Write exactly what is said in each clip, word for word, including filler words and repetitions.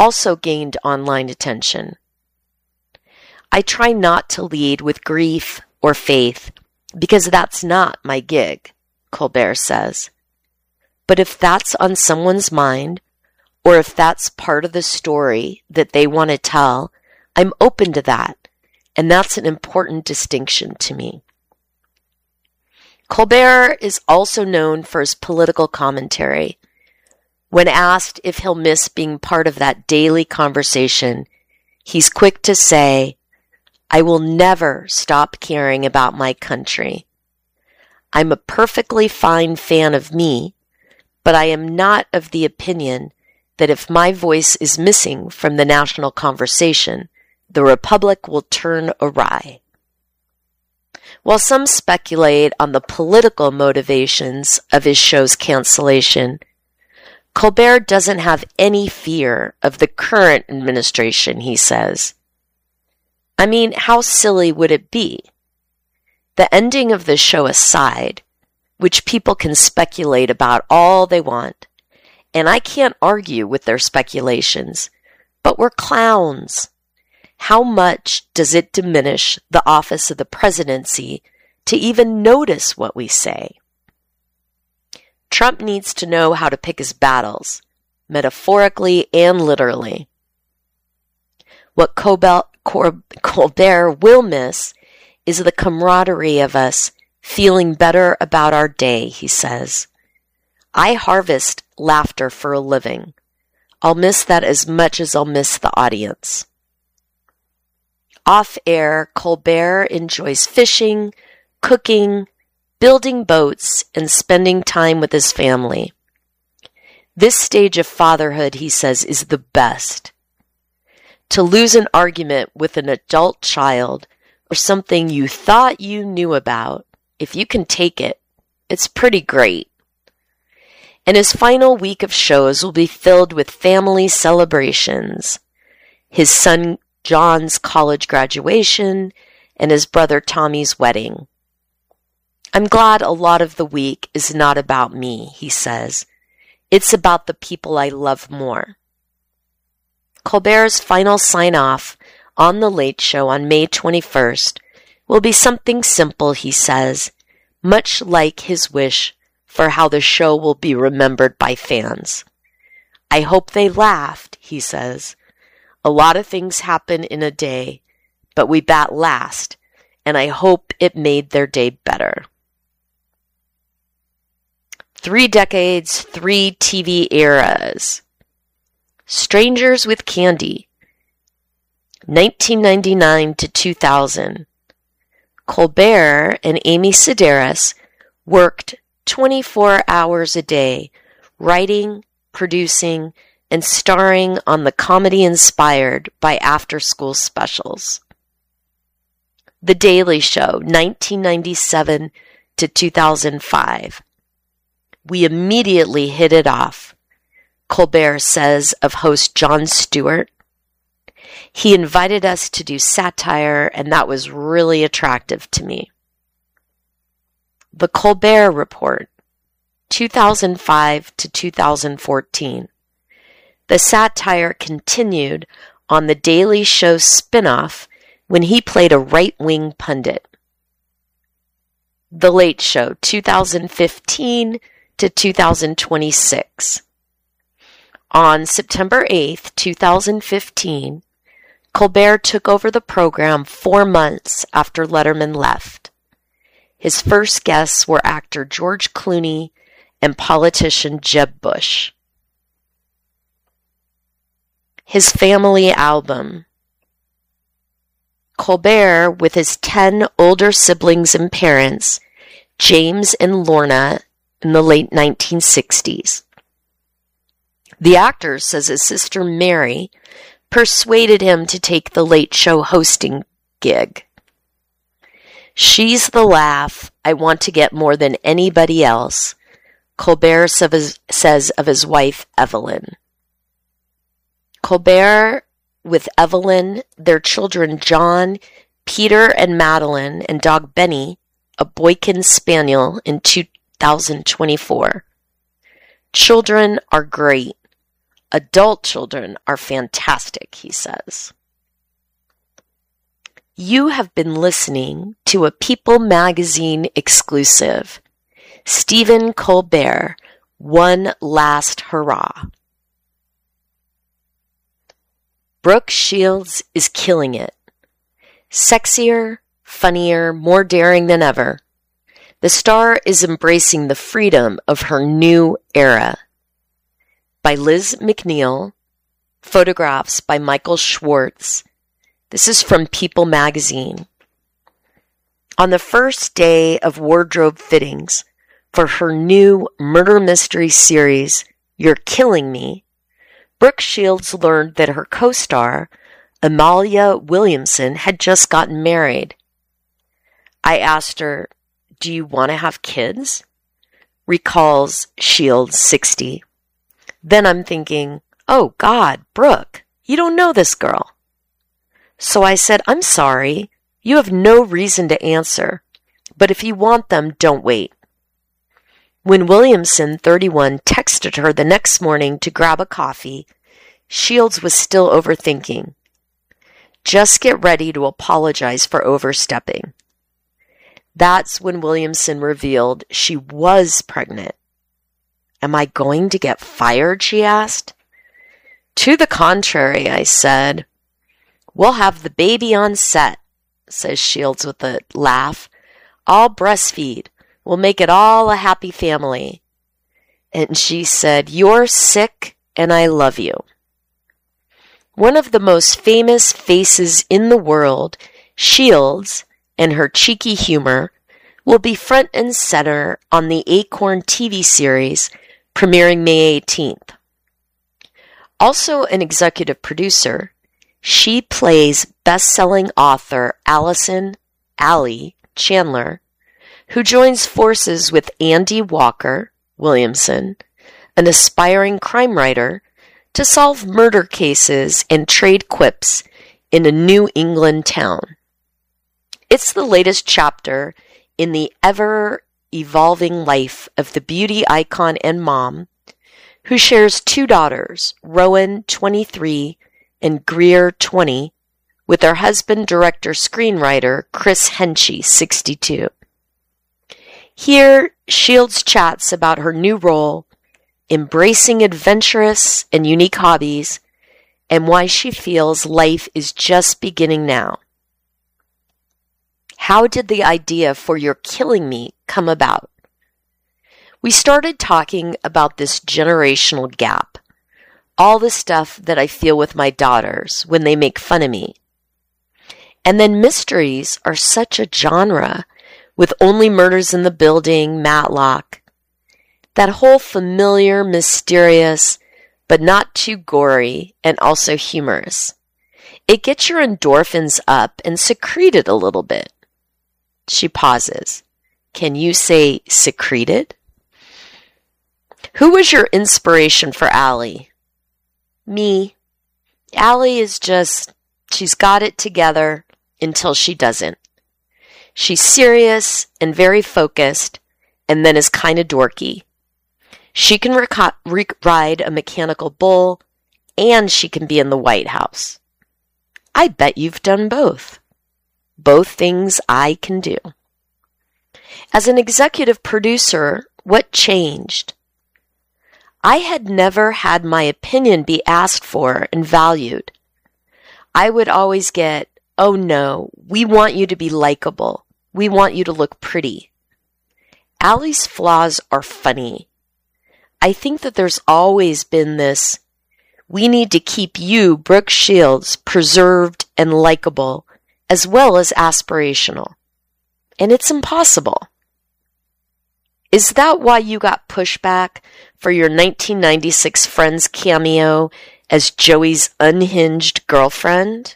also gained online attention. I try not to lead with grief or faith because that's not my gig, Colbert says. But if that's on someone's mind, or if that's part of the story that they want to tell, I'm open to that, and that's an important distinction to me. Colbert is also known for his political commentary. When asked if he'll miss being part of that daily conversation, he's quick to say, "I will never stop caring about my country. I'm a perfectly fine fan of me, but I am not of the opinion that if my voice is missing from the national conversation, the Republic will turn awry." While some speculate on the political motivations of his show's cancellation, Colbert doesn't have any fear of the current administration, he says. I mean, how silly would it be? The ending of the show aside, which people can speculate about all they want, and I can't argue with their speculations, but we're clowns. How much does it diminish the office of the presidency to even notice what we say? Trump needs to know how to pick his battles, metaphorically and literally. What Colbert, Colbert will miss is the camaraderie of us feeling better about our day, he says. I harvest laughter for a living. I'll miss that as much as I'll miss the audience. Off air, Colbert enjoys fishing, cooking, building boats, and spending time with his family. This stage of fatherhood, he says, is the best. To lose an argument with an adult child or something you thought you knew about, if you can take it, it's pretty great. And his final week of shows will be filled with family celebrations. His son John's college graduation, and his brother Tommy's wedding. I'm glad a lot of the week is not about me, he says. It's about the people I love more. Colbert's final sign-off on The Late Show on May twenty-first will be something simple, he says, much like his wish for how the show will be remembered by fans. I hope they laughed, he says. A lot of things happen in a day, but we bat last, and I hope it made their day better. Three decades, three T V eras. Strangers with Candy, nineteen ninety-nine to two thousand. Colbert and Amy Sedaris worked twenty-four hours a day, writing, producing, and starring on the comedy inspired by after-school specials. The Daily Show, nineteen ninety-seven to two thousand five. We immediately hit it off, Colbert says of host Jon Stewart. He invited us to do satire, and that was really attractive to me. The Colbert Report, two thousand five to two thousand fourteen. The satire continued on The Daily Show spin-off when he played a right-wing pundit. The Late Show, two thousand fifteen to two thousand twenty-six. On September eighth, two thousand fifteen, Colbert took over the program four months after Letterman left. His first guests were actor George Clooney and politician Jeb Bush. His family album. Colbert, with his ten older siblings and parents, James and Lorna, in the late nineteen sixties. The actor says his sister Mary persuaded him to take the Late Show hosting gig. She's the laugh I want to get more than anybody else, Colbert says of his wife Evelyn. Colbert, with Evelyn, their children John, Peter, and Madeline, and dog Benny, a Boykin Spaniel, in two thousand twenty-four. Children are great. Adult children are fantastic, he says. You have been listening to a People Magazine exclusive. Stephen Colbert, One Last Hurrah. Brooke Shields is killing it. Sexier, funnier, more daring than ever. The star is embracing the freedom of her new era. By Liz McNeil. Photographs by Michael Schwartz. This is from People Magazine. On the first day of wardrobe fittings for her new murder mystery series, You're Killing Me, Brooke Shields learned that her co-star, Amalia Williamson, had just gotten married. I asked her, "Do you want to have kids?" Recalls Shields, sixty. Then I'm thinking, oh God, Brooke, you don't know this girl. So I said, I'm sorry, you have no reason to answer, but if you want them, don't wait. When Williamson, thirty-one, texted her the next morning to grab a coffee, Shields was still overthinking. Just get ready to apologize for overstepping. That's when Williamson revealed she was pregnant. Am I going to get fired, she asked. To the contrary, I said. We'll have the baby on set, says Shields with a laugh. I'll breastfeed. We'll make it all a happy family. And she said, you're sick and I love you. One of the most famous faces in the world, Shields, and her cheeky humor, will be front and center on the Acorn T V series premiering May eighteenth. Also an executive producer, she plays best-selling author Allison Allie Chandler, who joins forces with Andy Walker Williamson, an aspiring crime writer, to solve murder cases and trade quips in a New England town. It's the latest chapter in the ever-evolving life of the beauty icon and mom, who shares two daughters, Rowan, twenty-three, and Greer, twenty, with her husband, director-screenwriter Chris Henchy, sixty-two. Here, Shields chats about her new role, embracing adventurous and unique hobbies, and why she feels life is just beginning now. How did the idea for You're Killing Me come about? We started talking about this generational gap, all the stuff that I feel with my daughters when they make fun of me. And then mysteries are such a genre, with Only Murders in the Building, Matlock. That whole familiar, mysterious, but not too gory and also humorous. It gets your endorphins up and secreted a little bit. She pauses. Can you say secreted? Who was your inspiration for Allie? Me. Allie is just, she's got it together until she doesn't. She's serious and very focused, and then is kind of dorky. She can rec- rec- ride a mechanical bull, and she can be in the White House. I bet you've done both. Both things I can do. As an executive producer, what changed? I had never had my opinion be asked for and valued. I would always get, oh no, we want you to be likable. We want you to look pretty. Allie's flaws are funny. I think that there's always been this, we need to keep you, Brooke Shields, preserved and likable, as well as aspirational. And it's impossible. Is that why you got pushback for your nineteen ninety-six Friends cameo as Joey's unhinged girlfriend?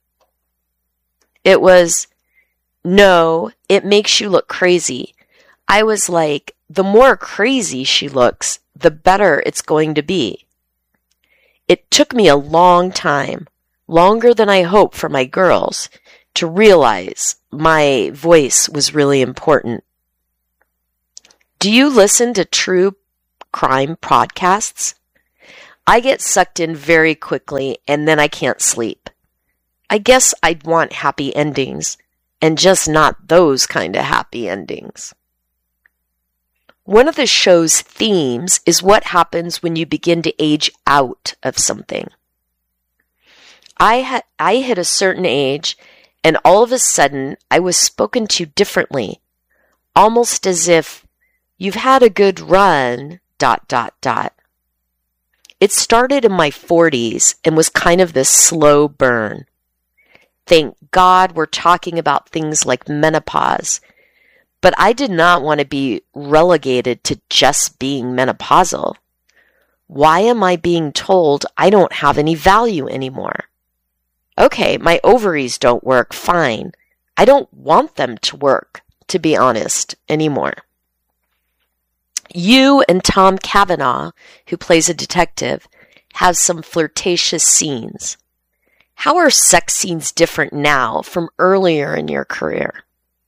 It was, no, it makes you look crazy. I was like, the more crazy she looks, the better it's going to be. It took me a long time, longer than I hoped for my girls, to realize my voice was really important. Do you listen to true crime podcasts? I get sucked in very quickly and then I can't sleep. I guess I'd want happy endings, and just not those kind of happy endings. One of the show's themes is what happens when you begin to age out of something. I ha- I hit a certain age, and all of a sudden I was spoken to differently, almost as if you've had a good run, dot, dot, dot. It started in my forties and was kind of this slow burn. Thank God we're talking about things like menopause, but I did not want to be relegated to just being menopausal. Why am I being told I don't have any value anymore? Okay, my ovaries don't work, fine. I don't want them to work, to be honest, anymore. You and Tom Cavanaugh, who plays a detective, have some flirtatious scenes. How are sex scenes different now from earlier in your career?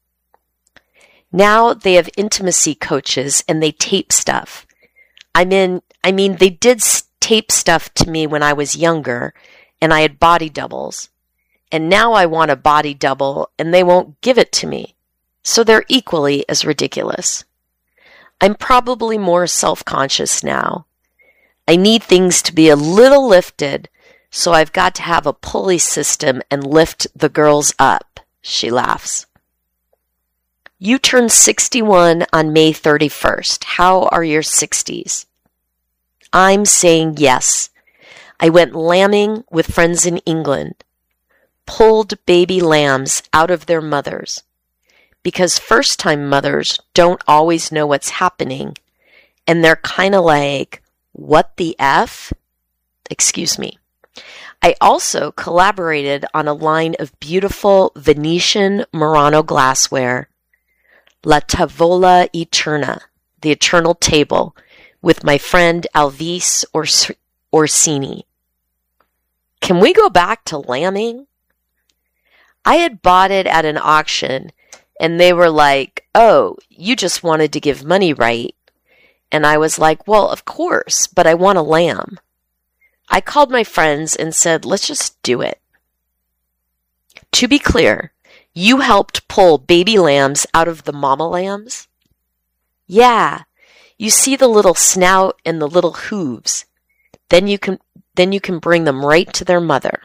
Now they have intimacy coaches and they tape stuff. I mean, I mean, they did tape stuff to me when I was younger and I had body doubles. And now I want a body double and they won't give it to me. So they're equally as ridiculous. I'm probably more self-conscious now. I need things to be a little lifted, so I've got to have a pulley system and lift the girls up, she laughs. You turned sixty-one on May thirty-first. How are your sixties? I'm saying yes. I went lambing with friends in England, pulled baby lambs out of their mothers, because first-time mothers don't always know what's happening, and they're kind of like, what the F? Excuse me. I also collaborated on a line of beautiful Venetian Murano glassware, La Tavola Eterna, the eternal table, with my friend Alvise Ors- Orsini. Can we go back to lambing? I had bought it at an auction, and they were like, oh, you just wanted to give money, right? And I was like, well, of course, but I want a lamb. I called my friends and said, let's just do it. To be clear, you helped pull baby lambs out of the mama lambs? Yeah, you see the little snout and the little hooves. Then you can, then you can bring them right to their mother.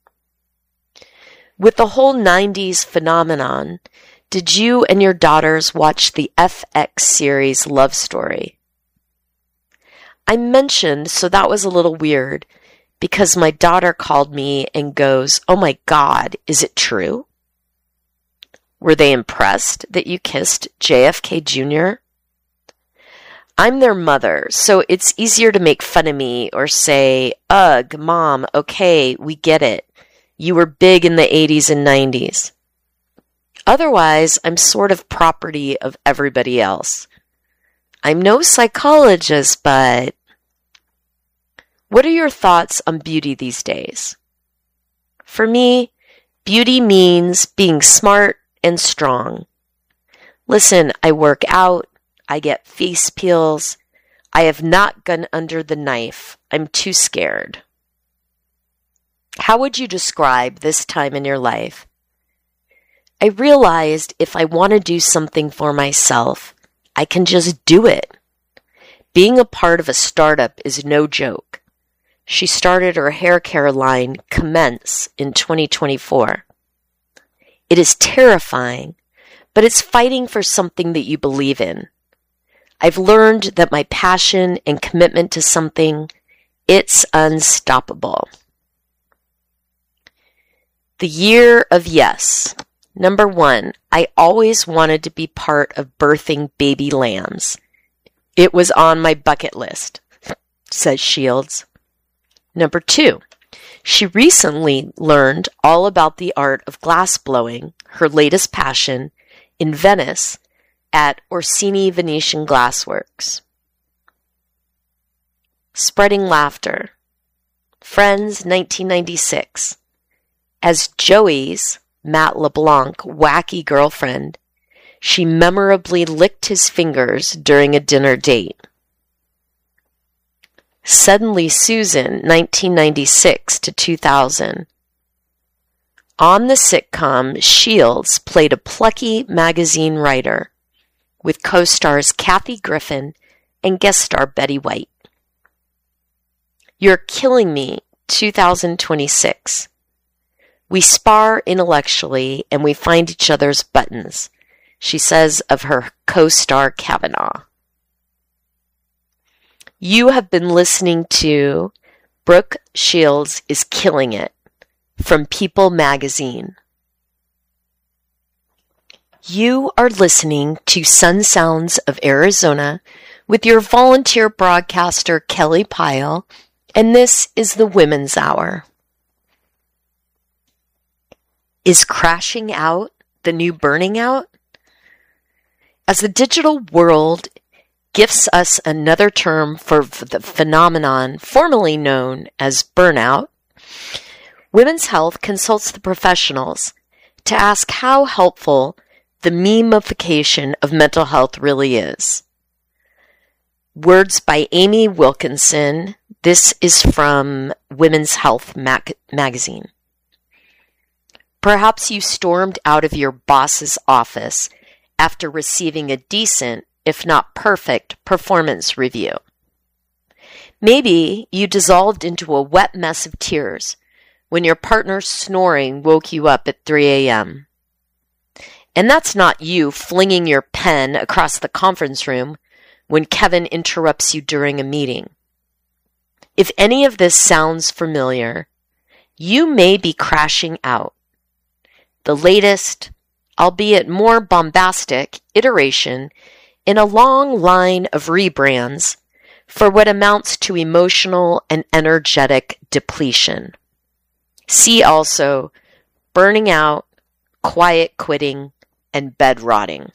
With the whole nineties phenomenon, did you and your daughters watch the F X series Love Story? I mentioned, so that was a little weird, because my daughter called me and goes, oh my God, is it true? Were they impressed that you kissed J F K Junior? I'm their mother, so it's easier to make fun of me or say, ugh, Mom, okay, we get it. You were big in the eighties and nineties. Otherwise, I'm sort of property of everybody else. I'm no psychologist, but... What are your thoughts on beauty these days? For me, beauty means being smart and strong. Listen, I work out, I get face peels, I have not gone under the knife. I'm too scared. How would you describe this time in your life? I realized if I want to do something for myself, I can just do it. Being a part of a startup is no joke. She started her hair care line, Commence, in twenty twenty-four. It is terrifying, but it's fighting for something that you believe in. I've learned that my passion and commitment to something, it's unstoppable. The year of yes. Number one, I always wanted to be part of birthing baby lambs. It was on my bucket list, says Shields. Number two, she recently learned all about the art of glass blowing, her latest passion, in Venice at Orsini Venetian Glassworks. Spreading laughter. Friends, nineteen ninety-six. As Joey's, Matt LeBlanc, wacky girlfriend, she memorably licked his fingers during a dinner date. Suddenly Susan, nineteen ninety-six to two thousand. On the sitcom, Shields played a plucky magazine writer with co-stars Kathy Griffin and guest star Betty White. You're Killing Me, two thousand twenty-six. We spar intellectually and we find each other's buttons, she says of her co-star Kavanaugh. You have been listening to Brooke Shields is Killing It from People magazine. You are listening to Sun Sounds of Arizona with your volunteer broadcaster Kelly Pyle, and this is the Women's Hour. Is crashing out the new burning out? As the digital world gifts us another term for the phenomenon formerly known as burnout, Women's Health consults the professionals to ask how helpful the memification of mental health really is. Words by Amy Wilkinson. This is from Women's Health mag- magazine. Perhaps you stormed out of your boss's office after receiving a decent, if not perfect, performance review. Maybe you dissolved into a wet mess of tears when your partner's snoring woke you up at three a.m. And that's not you flinging your pen across the conference room when Kevin interrupts you during a meeting. If any of this sounds familiar, you may be crashing out. The latest, albeit more bombastic, iteration in a long line of rebrands for what amounts to emotional and energetic depletion. See also burning out, quiet quitting, and bed rotting.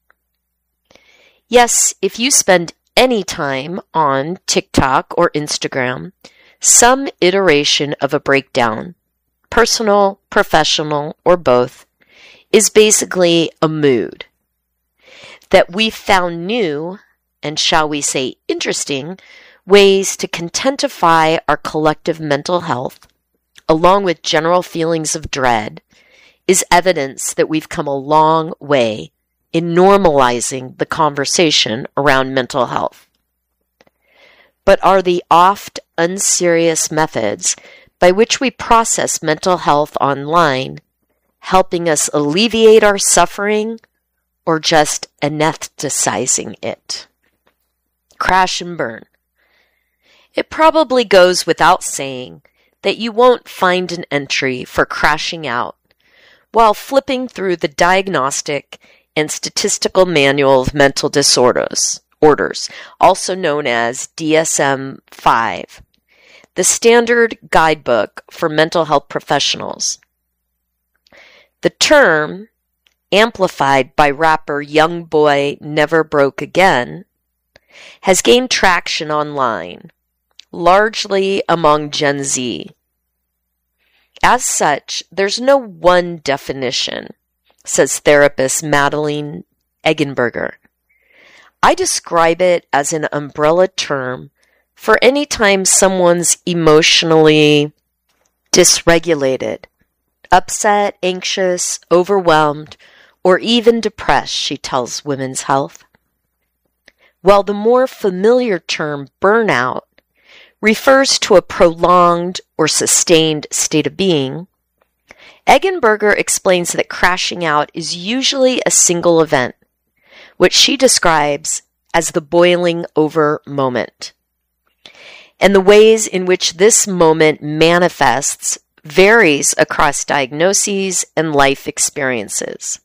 Yes, if you spend any time on TikTok or Instagram, some iteration of a breakdown, personal, professional, or both, is basically a mood that we've found new, and shall we say interesting, ways to contentify our collective mental health, along with general feelings of dread, is evidence that we've come a long way in normalizing the conversation around mental health. But are the oft unserious methods by which we process mental health online helping us alleviate our suffering or just anesthetizing it? Crash and burn. It probably goes without saying that you won't find an entry for crashing out while flipping through the Diagnostic and Statistical Manual of Mental Disorders, orders, also known as D S M five, the standard guidebook for mental health professionals. The term, amplified by rapper Youngboy Never Broke Again, has gained traction online, largely among Gen Z. As such, there's no one definition, says therapist Madeline Eggenberger. I describe it as an umbrella term for any time someone's emotionally dysregulated, upset, anxious, overwhelmed, or even depressed, she tells Women's Health. While the more familiar term burnout refers to a prolonged or sustained state of being, Eggenberger explains that crashing out is usually a single event, which she describes as the boiling over moment. And the ways in which this moment manifests varies across diagnoses and life experiences.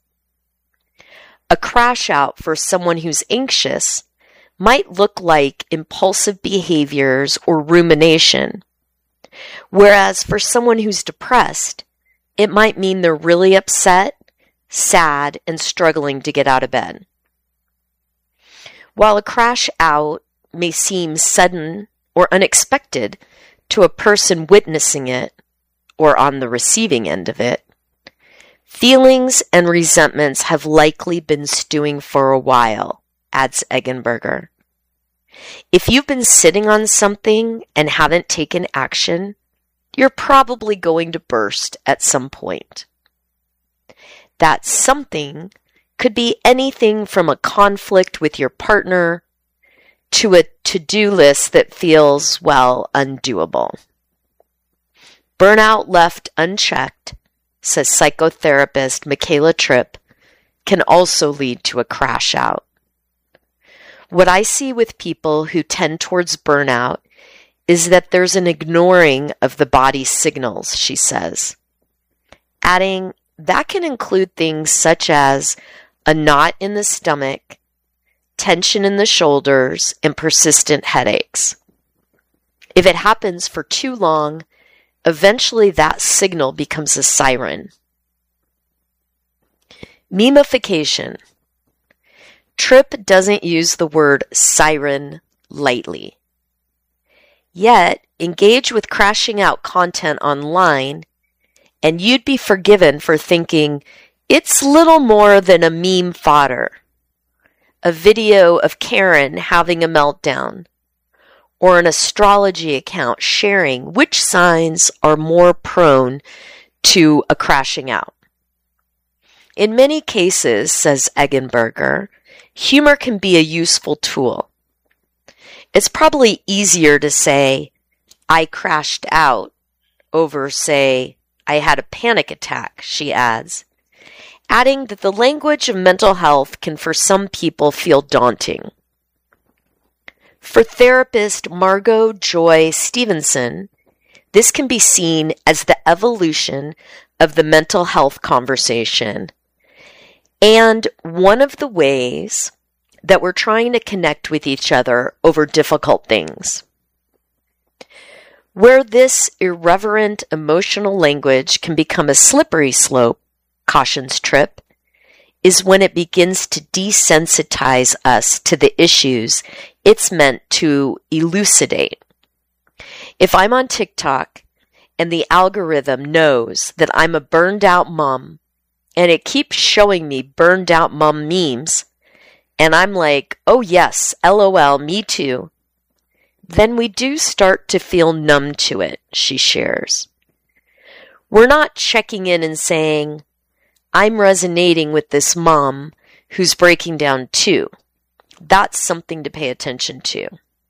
A crash out for someone who's anxious might look like impulsive behaviors or rumination, whereas for someone who's depressed, it might mean they're really upset, sad, and struggling to get out of bed. While a crash out may seem sudden or unexpected to a person witnessing it or on the receiving end of it, feelings and resentments have likely been stewing for a while, adds Eggenberger. If you've been sitting on something and haven't taken action, you're probably going to burst at some point. That something could be anything from a conflict with your partner to a to-do list that feels, well, undoable. Burnout left unchecked, says psychotherapist Michaela Tripp, can also lead to a crash out. What I see with people who tend towards burnout is that there's an ignoring of the body's signals, she says. Adding, that can include things such as a knot in the stomach, tension in the shoulders, and persistent headaches. If it happens for too long, eventually that signal becomes a siren. Memification. Tripp doesn't use the word siren lightly. Yet, engage with crashing out content online, and you'd be forgiven for thinking it's little more than a meme fodder, a video of Karen having a meltdown, or an astrology account sharing which signs are more prone to a crashing out. In many cases, says Eggenberger, humor can be a useful tool. It's probably easier to say, I crashed out, over, say, I had a panic attack, she adds, adding that the language of mental health can for some people feel daunting. For therapist Margot Joy Stevenson, this can be seen as the evolution of the mental health conversation and one of the ways that we're trying to connect with each other over difficult things. Where this irreverent emotional language can become a slippery slope, cautions Tripp, is when it begins to desensitize us to the issues it's meant to elucidate. If I'm on TikTok and the algorithm knows that I'm a burned out mom and it keeps showing me burned out mom memes, and I'm like, oh yes, LOL, me too, then we do start to feel numb to it, she shares. We're not checking in and saying, I'm resonating with this mom who's breaking down too. That's something to pay attention to.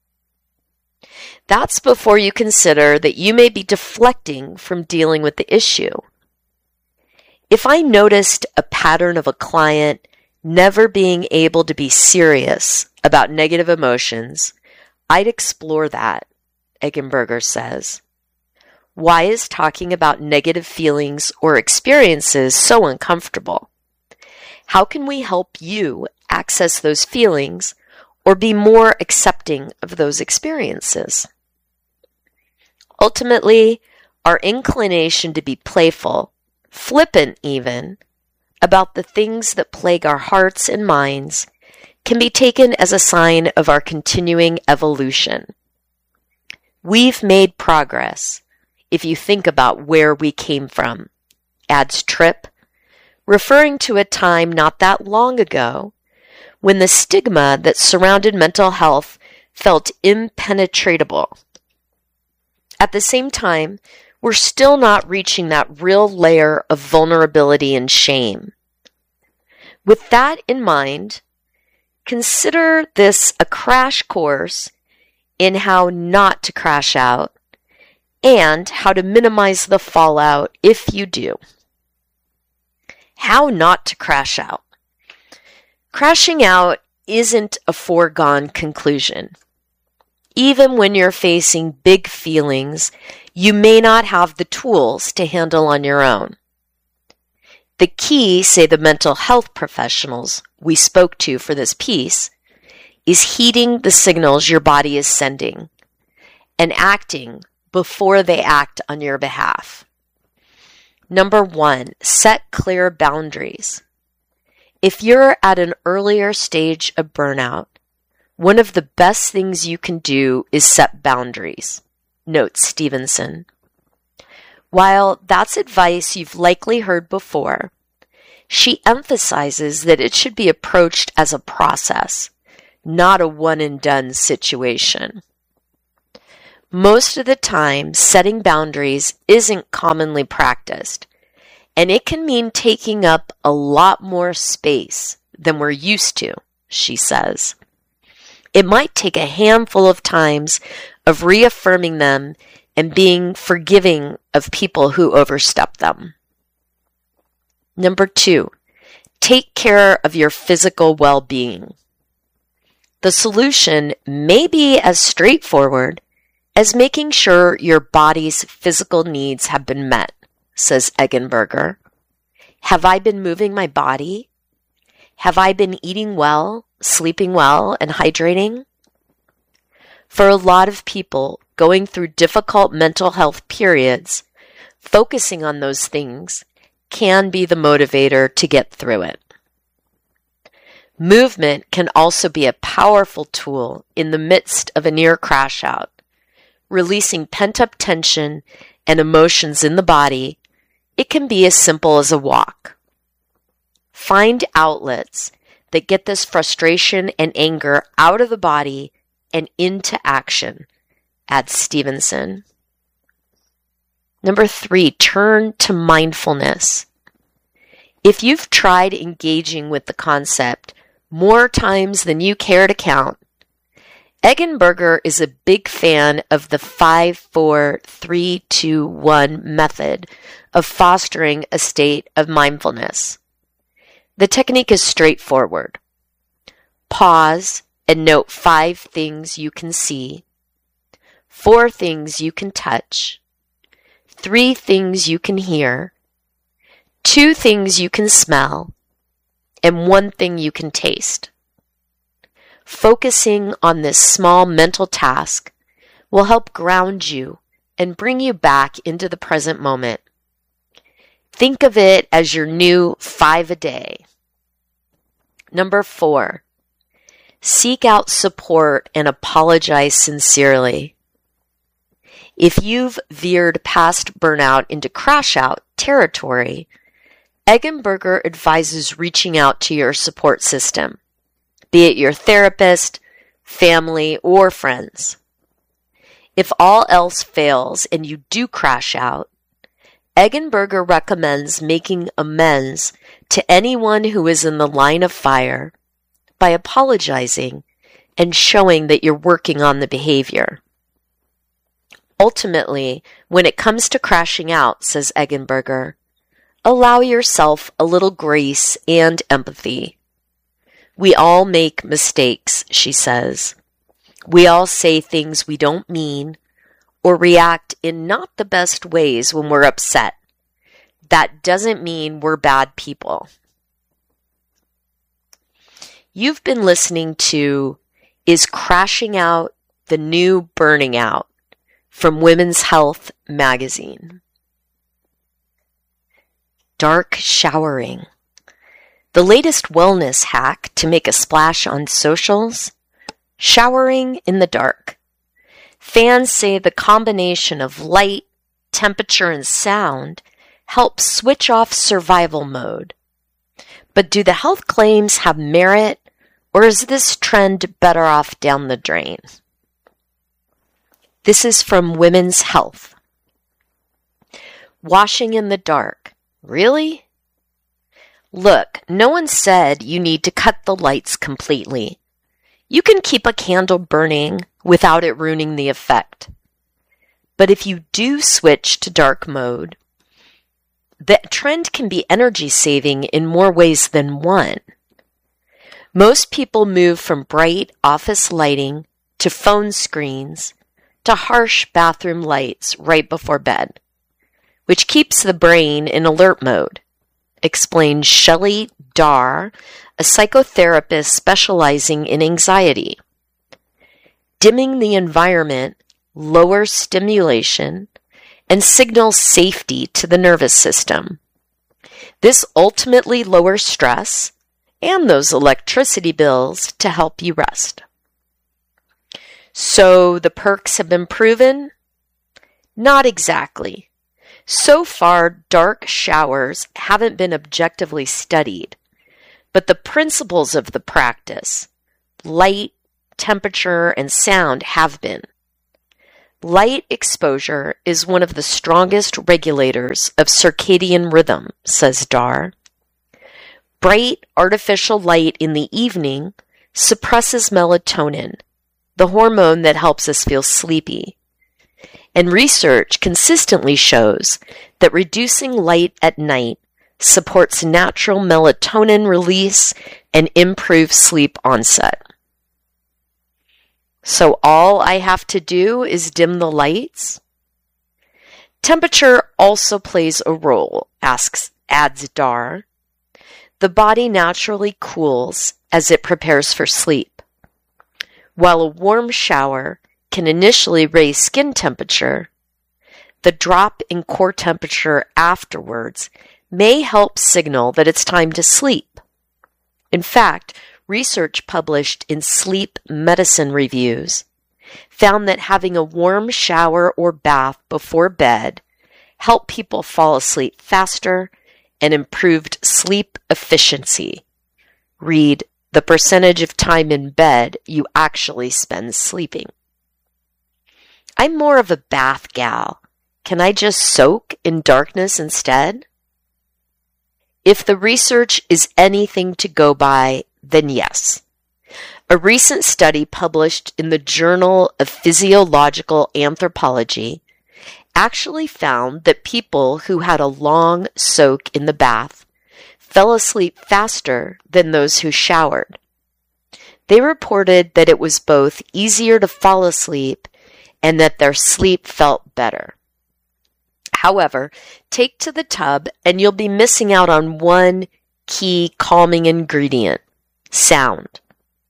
That's before you consider that you may be deflecting from dealing with the issue. If I noticed a pattern of a client never being able to be serious about negative emotions, I'd explore that, Eggenberger says. Why is talking about negative feelings or experiences so uncomfortable? How can we help you access those feelings or be more accepting of those experiences? Ultimately, our inclination to be playful, flippant even, about the things that plague our hearts and minds can be taken as a sign of our continuing evolution. We've made progress if you think about where we came from, adds Tripp, referring to a time not that long ago when the stigma that surrounded mental health felt impenetrable. At the same time, we're still not reaching that real layer of vulnerability and shame. With that in mind, consider this a crash course in how not to crash out and how to minimize the fallout if you do. How not to crash out. Crashing out isn't a foregone conclusion. Even when you're facing big feelings, you may not have the tools to handle on your own. The key, say the mental health professionals we spoke to for this piece, is heeding the signals your body is sending and acting before they act on your behalf. Number one, set clear boundaries. If you're at an earlier stage of burnout, one of the best things you can do is set boundaries, notes Stevenson. While that's advice you've likely heard before, she emphasizes that it should be approached as a process, not a one and done situation. Most of the time, setting boundaries isn't commonly practiced, and it can mean taking up a lot more space than we're used to, she says. It might take a handful of times of reaffirming them and being forgiving of people who overstep them. Number two, take care of your physical well-being. The solution may be as straightforward as making sure your body's physical needs have been met, says Eggenberger. Have I been moving my body? Have I been eating well, sleeping well, and hydrating? For a lot of people going through difficult mental health periods, focusing on those things can be the motivator to get through it. Movement can also be a powerful tool in the midst of a near crash out, releasing pent-up tension and emotions in the body. It can be as simple as a walk. Find outlets that get this frustration and anger out of the body and into action, adds Stevenson. Number three, turn to mindfulness. If you've tried engaging with the concept more times than you care to count, Eggenberger is a big fan of the five, four, three, two, one method of fostering a state of mindfulness. The technique is straightforward. Pause and note five things you can see, four things you can touch, three things you can hear, two things you can smell, and one thing you can taste. Focusing on this small mental task will help ground you and bring you back into the present moment. Think of it as your new five a day. Number four, seek out support and apologize sincerely. If you've veered past burnout into crash out territory, Eggenberger advises reaching out to your support system, be it your therapist, family, or friends. If all else fails and you do crash out, Eggenberger recommends making amends to anyone who is in the line of fire by apologizing and showing that you're working on the behavior. Ultimately, when it comes to crashing out, says Eggenberger, allow yourself a little grace and empathy. We all make mistakes, she says. We all say things we don't mean or react in not the best ways when we're upset. That doesn't mean we're bad people. You've been listening to Is Crashing Out the New Burning Out from Women's Health magazine. Dark showering. The latest wellness hack to make a splash on socials? Showering in the dark. Fans say the combination of light, temperature, and sound helps switch off survival mode. But do the health claims have merit, or is this trend better off down the drain? This is from Women's Health. Washing in the dark. Really? Look, no one said you need to cut the lights completely. You can keep a candle burning without it ruining the effect. But if you do switch to dark mode, the trend can be energy saving in more ways than one. Most people move from bright office lighting to phone screens to harsh bathroom lights right before bed, which keeps the brain in alert mode, explains Shelley Darr, a psychotherapist specializing in anxiety. Dimming the environment lowers stimulation and signals safety to the nervous system. This ultimately lowers stress and those electricity bills to help you rest. So the perks have been proven? Not exactly. So far, dark showers haven't been objectively studied, but the principles of the practice, light, temperature, and sound have been. Light exposure is one of the strongest regulators of circadian rhythm, says Dar. Bright, artificial light in the evening suppresses melatonin, the hormone that helps us feel sleepy. And research consistently shows that reducing light at night supports natural melatonin release and improves sleep onset. So all I have to do is dim the lights? Temperature also plays a role, asks, adds Dar. The body naturally cools as it prepares for sleep. While a warm shower can initially raise skin temperature, the drop in core temperature afterwards may help signal that it's time to sleep. In fact, research published in Sleep Medicine Reviews found that having a warm shower or bath before bed helped people fall asleep faster and improved sleep efficiency. Read the percentage of time in bed you actually spend sleeping. I'm more of a bath gal. Can I just soak in darkness instead? If the research is anything to go by, then yes. A recent study published in the Journal of Physiological Anthropology actually found that people who had a long soak in the bath fell asleep faster than those who showered. They reported that it was both easier to fall asleep and that their sleep felt better. However, take to the tub and you'll be missing out on one key calming ingredient: sound.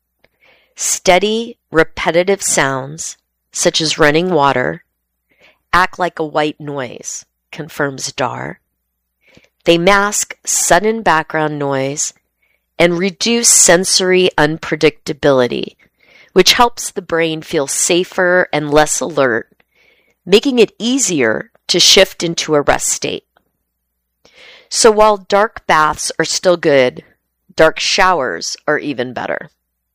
Steady, repetitive sounds, such as running water, act like a white noise, confirms Dar. They mask sudden background noise and reduce sensory unpredictability, which helps the brain feel safer and less alert, making it easier to shift into a rest state. So while dark baths are still good, dark showers are even better.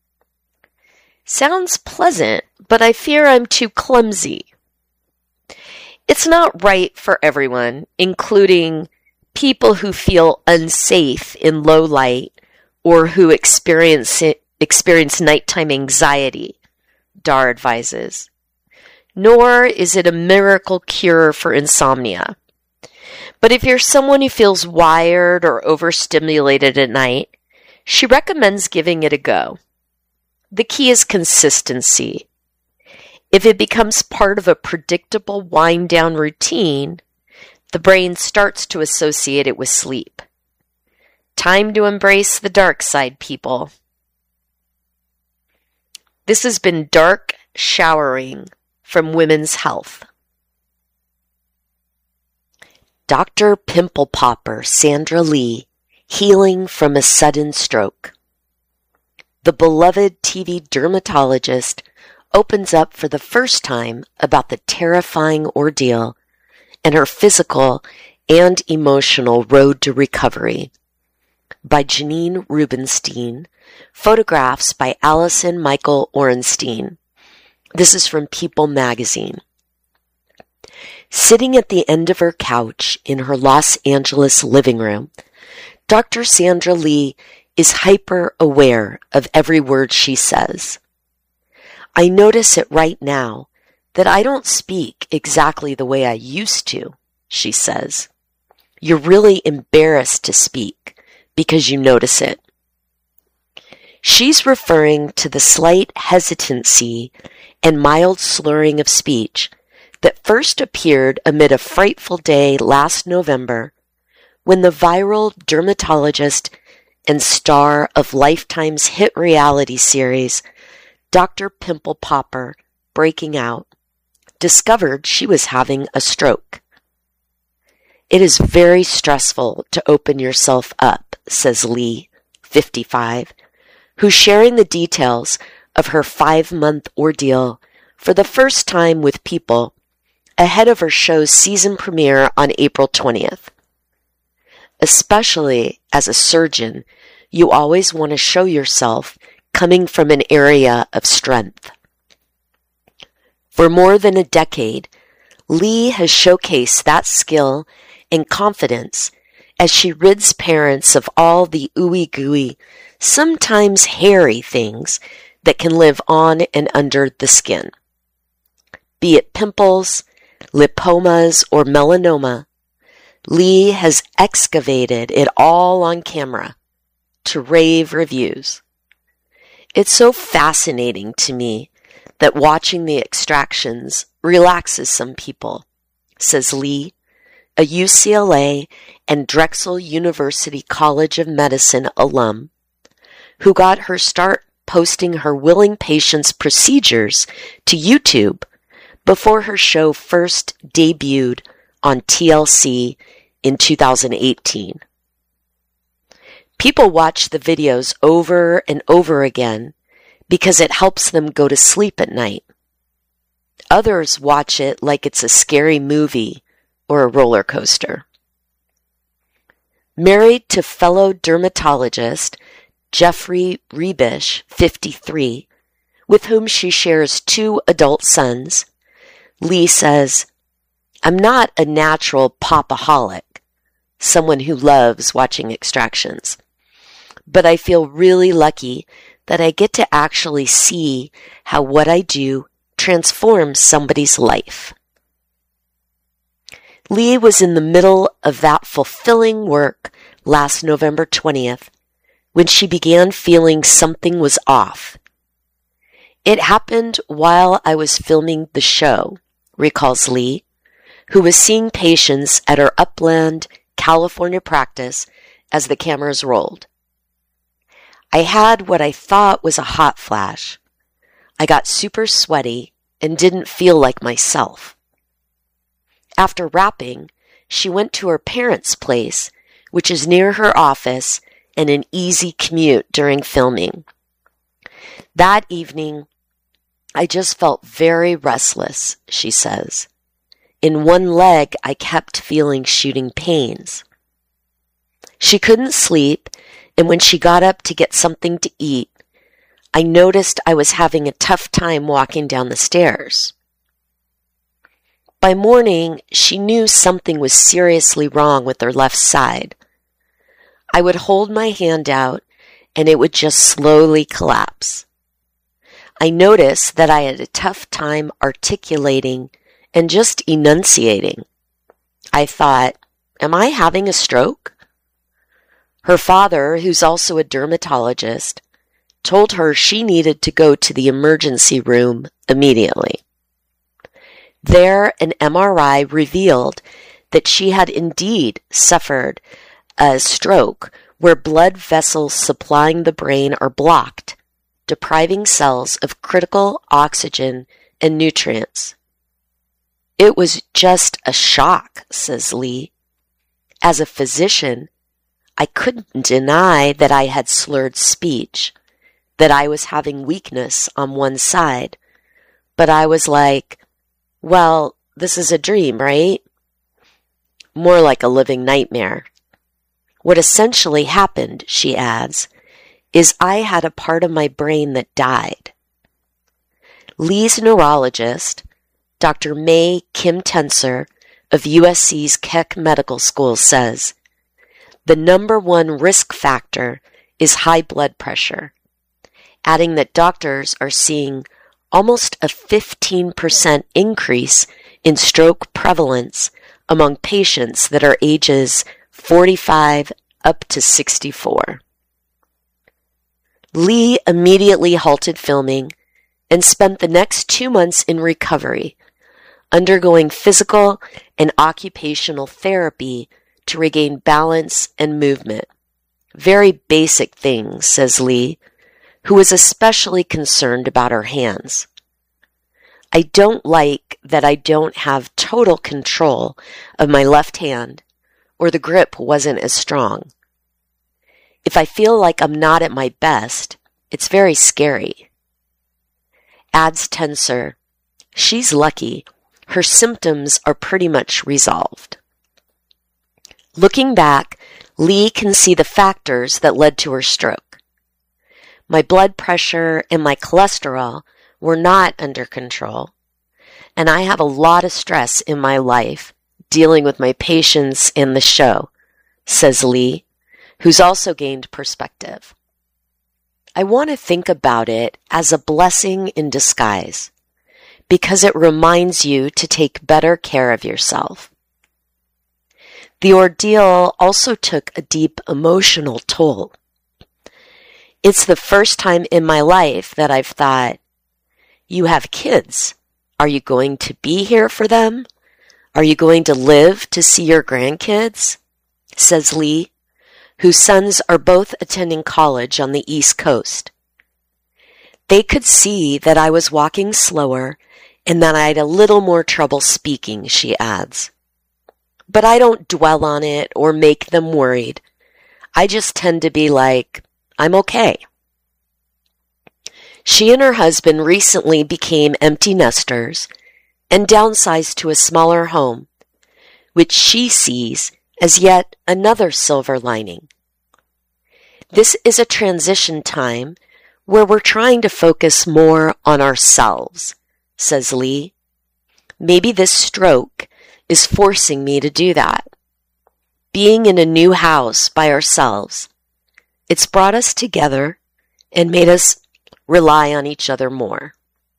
Sounds pleasant, but I fear I'm too clumsy. It's not right for everyone, including people who feel unsafe in low light or who experience experience nighttime anxiety, Dar advises. Nor is it a miracle cure for insomnia. But if you're someone who feels wired or overstimulated at night, she recommends giving it a go. The key is consistency. If it becomes part of a predictable wind-down routine, the brain starts to associate it with sleep. Time to embrace the dark side, people. This has been Dark Showering from Women's Health. Doctor Pimple Popper Sandra Lee, healing from a sudden stroke. The beloved T V dermatologist opens up for the first time about the terrifying ordeal and her physical and emotional road to recovery. By Janine Rubenstein, photographs by Allison Michael Orenstein. This is from People magazine. Sitting at the end of her couch in her Los Angeles living room, Doctor Sandra Lee is hyper-aware of every word she says. I notice it right now that I don't speak exactly the way I used to, she says. You're really embarrassed to speak because you notice it. She's referring to the slight hesitancy and mild slurring of speech that first appeared amid a frightful day last November when the viral dermatologist and star of Lifetime's hit reality series, Doctor Pimple Popper, Breaking Out, discovered she was having a stroke. It is very stressful to open yourself up, says Lee, fifty-five, who's sharing the details of her five-month ordeal for the first time with People ahead of her show's season premiere on April twentieth. Especially as a surgeon, you always want to show yourself coming from an area of strength. For more than a decade, Lee has showcased that skill and confidence as she rids parents of all the ooey-gooey, sometimes hairy things that can live on and under the skin. Be it pimples, lipomas, or melanoma, Lee has excavated it all on camera to rave reviews. It's so fascinating to me that watching the extractions relaxes some people, says Lee, a U C L A and Drexel University College of Medicine alum, who got her start posting her willing patients' procedures to YouTube before her show first debuted on T L C in two thousand eighteen. People watch the videos over and over again because it helps them go to sleep at night. Others watch it like it's a scary movie or a roller coaster. Married to fellow dermatologist Jeffrey Rebish, fifty-three, with whom she shares two adult sons, Lee says, "I'm not a natural popaholic, someone who loves watching extractions, but I feel really lucky that I get to actually see how what I do transforms somebody's life." Lee was in the middle of that fulfilling work last November twentieth when she began feeling something was off. It happened while I was filming the show, recalls Lee, who was seeing patients at her Upland, California practice as the cameras rolled. I had what I thought was a hot flash. I got super sweaty and didn't feel like myself. After wrapping, she went to her parents' place, which is near her office and an easy commute during filming. That evening, I just felt very restless, she says. In one leg, I kept feeling shooting pains. She couldn't sleep, and when she got up to get something to eat, I noticed I was having a tough time walking down the stairs. By morning, she knew something was seriously wrong with her left side. I would hold my hand out, and it would just slowly collapse. I noticed that I had a tough time articulating and just enunciating. I thought, am I having a stroke? Her father, who's also a dermatologist, told her she needed to go to the emergency room immediately. There, an M R I revealed that she had indeed suffered a stroke where blood vessels supplying the brain are blocked, depriving cells of critical oxygen and nutrients. It was just a shock, says Lee. As a physician, I couldn't deny that I had slurred speech, that I was having weakness on one side, but I was like, well, this is a dream, right? More like a living nightmare. What essentially happened, she adds, is I had a part of my brain that died. Lee's neurologist, Doctor May Kim Tenser of U S C's Keck Medical School, says, the number one risk factor is high blood pressure, adding that doctors are seeing almost a fifteen percent increase in stroke prevalence among patients that are ages forty-five up to sixty-four. Lee immediately halted filming and spent the next two months in recovery, undergoing physical and occupational therapy to regain balance and movement. Very basic things, says Lee, who was especially concerned about her hands. I don't like that I don't have total control of my left hand, or the grip wasn't as strong. If I feel like I'm not at my best, it's very scary. Adds Tenser, she's lucky. Her symptoms are pretty much resolved. Looking back, Lee can see the factors that led to her stroke. My blood pressure and my cholesterol were not under control. And I have a lot of stress in my life dealing with my patients and the show, says Lee, who's also gained perspective. I want to think about it as a blessing in disguise because it reminds you to take better care of yourself. The ordeal also took a deep emotional toll. It's the first time in my life that I've thought, you have kids. Are you going to be here for them? Are you going to live to see your grandkids? Says Lee, whose sons are both attending college on the East Coast. They could see that I was walking slower and that I had a little more trouble speaking, she adds. But I don't dwell on it or make them worried. I just tend to be like, I'm okay. She and her husband recently became empty nesters and downsized to a smaller home, which she sees as yet another silver lining. This is a transition time where we're trying to focus more on ourselves, says Lee. Maybe this stroke is forcing me to do that. Being in a new house by ourselves, it's brought us together and made us rely on each other more.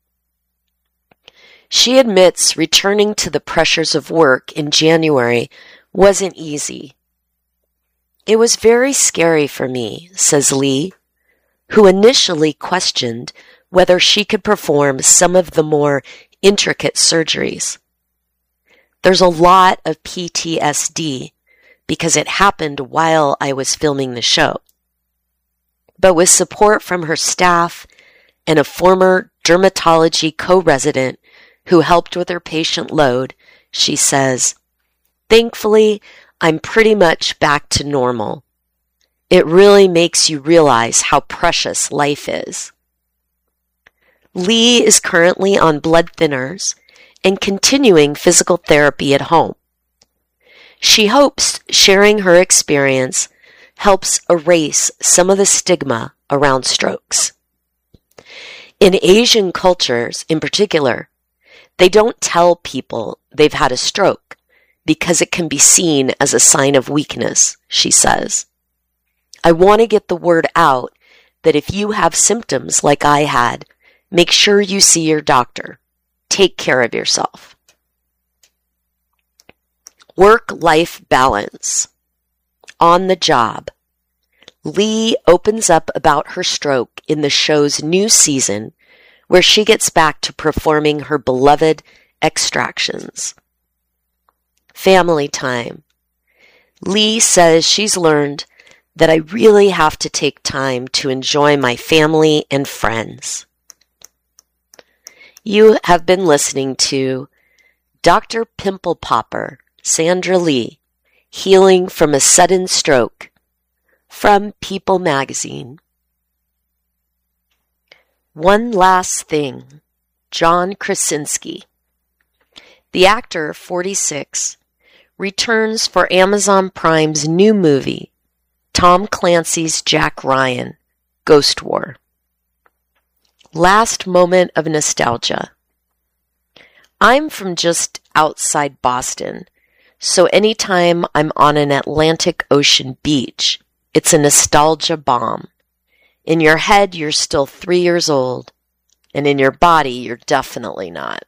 She admits returning to the pressures of work in January wasn't easy. It was very scary for me, says Lee, who initially questioned whether she could perform some of the more intricate surgeries. There's a lot of P T S D because it happened while I was filming the show. But with support from her staff and a former dermatology co-resident who helped with her patient load, she says, thankfully, I'm pretty much back to normal. It really makes you realize how precious life is. Lee is currently on blood thinners and continuing physical therapy at home. She hopes sharing her experience helps erase some of the stigma around strokes. In Asian cultures, in particular, they don't tell people they've had a stroke because it can be seen as a sign of weakness, she says. I want to get the word out that if you have symptoms like I had, make sure you see your doctor. Take care of yourself. Work-life balance. On the job. Lee opens up about her stroke in the show's new season, where she gets back to performing her beloved extractions. Family time. Lee says she's learned that I really have to take time to enjoy my family and friends. You have been listening to Doctor Pimple Popper, Sandra Lee, Healing from a Sudden Stroke, from People Magazine. One Last Thing, John Krasinski. The actor, forty-six, returns for Amazon Prime's new movie, Tom Clancy's Jack Ryan, Ghost War. Last moment of nostalgia. I'm from just outside Boston, so anytime I'm on an Atlantic Ocean beach, it's a nostalgia bomb. In your head, you're still three years old, and in your body, you're definitely not.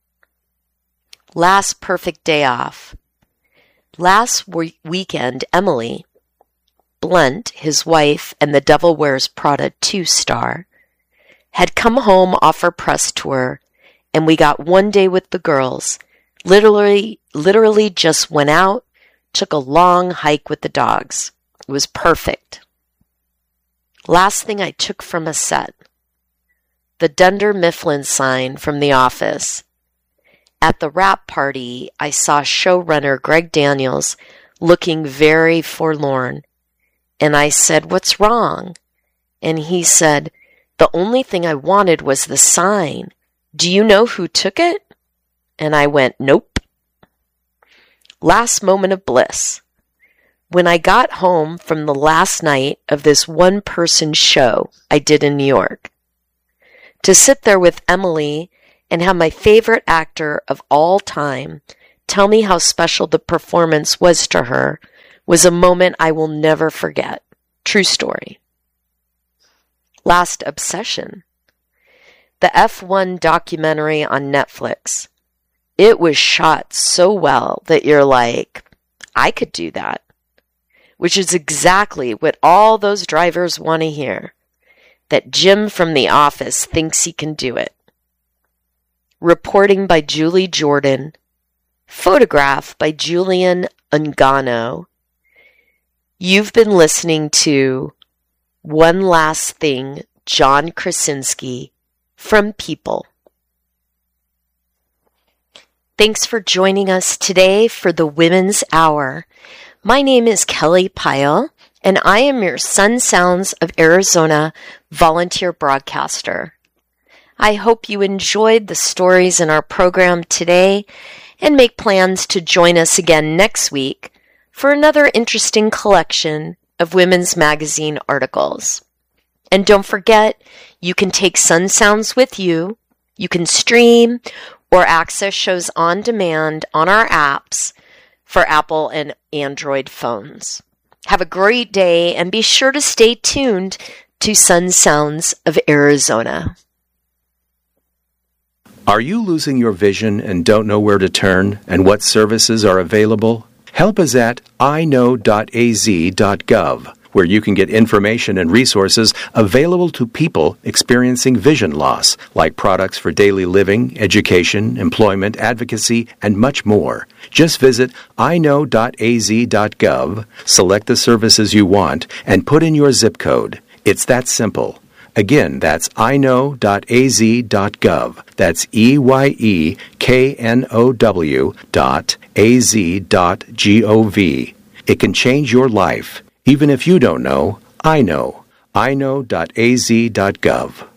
Last perfect day off. Last we- weekend, Emily Blunt, his wife and the Devil Wears Prada two star, had come home off her press tour, and we got one day with the girls. Literally, literally just went out, took a long hike with the dogs. It was perfect. Last thing I took from a set. The Dunder Mifflin sign from The Office. At the wrap party, I saw showrunner Greg Daniels looking very forlorn. And I said, "What's wrong?" And he said, "The only thing I wanted was the sign. Do you know who took it?" And I went, "Nope." Last moment of bliss. when I got home from the last night of this one-person show I did in New York, to sit there with Emily and have my favorite actor of all time tell me how special the performance was to her was a moment I will never forget. True story. Last obsession. The F one documentary on Netflix. It was shot so well that you're like, I could do that. Which is exactly what all those drivers want to hear. That Jim from The Office thinks he can do it. Reporting by Julie Jordan. Photograph by Julian Ungano. You've been listening to One Last Thing, John Krasinski, from People. Thanks for joining us today for the Women's Hour. My name is Kelly Pyle, and I am your Sun Sounds of Arizona volunteer broadcaster. I hope you enjoyed the stories in our program today and make plans to join us again next week for another interesting collection of women's magazine articles. And don't forget, you can take Sun Sounds with you. You can stream or access shows on demand on our apps for Apple and Android phones. Have a great day and be sure to stay tuned to Sun Sounds of Arizona. Are you losing your vision and don't know where to turn and what services are available? Help us at i know dot a z dot gov, where you can get information and resources available to people experiencing vision loss, like products for daily living, education, employment, advocacy, and much more. Just visit i know dot a z dot gov, select the services you want, and put in your zip code. It's that simple. Again, that's i know dot a z dot gov. That's E Y E K N O W dot A Z dot G O V. It can change your life. Even if you don't know, I know. i know dot a z dot gov.